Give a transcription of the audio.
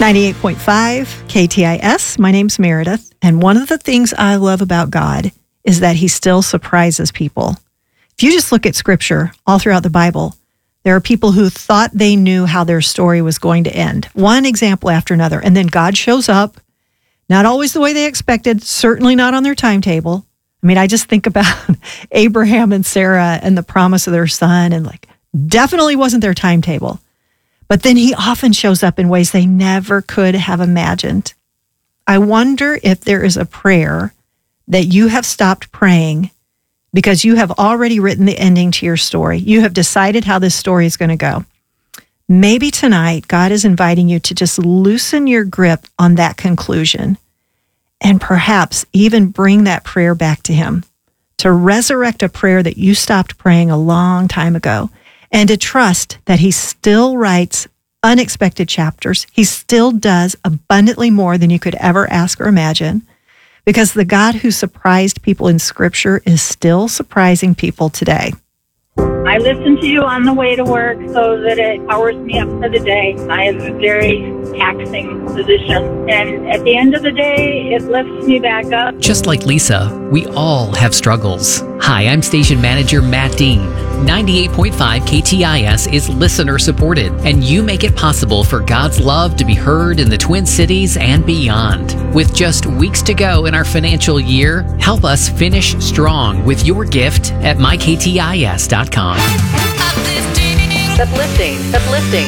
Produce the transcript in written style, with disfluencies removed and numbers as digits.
98.5 KTIS. My name's Meredith, and one of the things I love about God is that he still surprises people. If you just look at scripture all throughout the Bible, there are people who thought they knew how their story was going to end. One example after another, and then God shows up, not always the way they expected, certainly not on their timetable. I mean, I just think about Abraham and Sarah and the promise of their son, and definitely wasn't their timetable. But then he often shows up in ways they never could have imagined. I wonder if there is a prayer that you have stopped praying because you have already written the ending to your story. You have decided how this story is going to go. Maybe tonight, God is inviting you to just loosen your grip on that conclusion and perhaps even bring that prayer back to him, to resurrect a prayer that you stopped praying a long time ago, and to trust that he still writes unexpected chapters. He still does abundantly more than you could ever ask or imagine, because the God who surprised people in Scripture is still surprising people today. I listen to you on the way to work so that it powers me up for the day. I have a very taxing position, and at the end of the day, it lifts me back up. Just like Lisa, we all have struggles. Hi, I'm station manager Matt Dean. 98.5 KTIS is listener supported, and you make it possible for God's love to be heard in the Twin Cities and beyond. With just weeks to go in our financial year, help us finish strong with your gift at myktis.com. Uplifting.